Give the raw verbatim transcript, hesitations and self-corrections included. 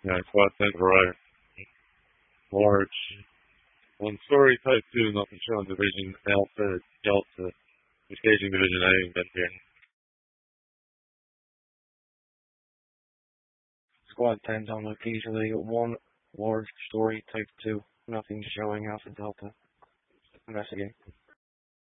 Yeah, Squad ten Horizon. Large. One story, type two, nothing shown, division Alpha, Delta. Staging division A, been here. Squad ten's on location. They got one large story, type two, nothing showing, Alpha Delta. Investigate.